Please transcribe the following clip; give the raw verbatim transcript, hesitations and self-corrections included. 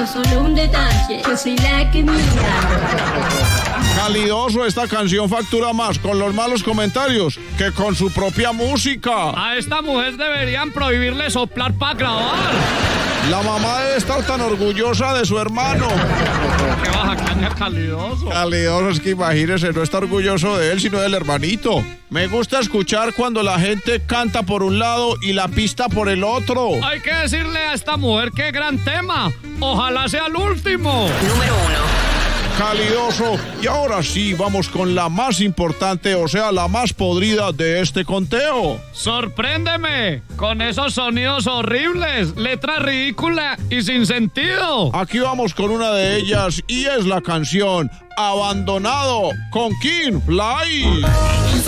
solo un detalle, yo soy la que mira. Calidoso, esta canción factura más con los malos comentarios que con su propia música. A esta mujer deberían prohibirle soplar para grabar. La mamá debe estar tan orgullosa de su hermano. ¡Qué baja caña, Calidoso! Calidoso, es que imagínese, no está orgulloso de él, sino del hermanito. Me gusta escuchar cuando la gente canta por un lado y la pista por el otro. Hay que decirle a esta mujer qué gran tema. Ojalá sea el último. Número uno. Calidoso, y ahora sí, vamos con la más importante, o sea, la más podrida de este conteo. ¡Sorpréndeme! Con esos sonidos horribles, letra ridícula y sin sentido. Aquí vamos con una de ellas, y es la canción Abandonado, con King Fly.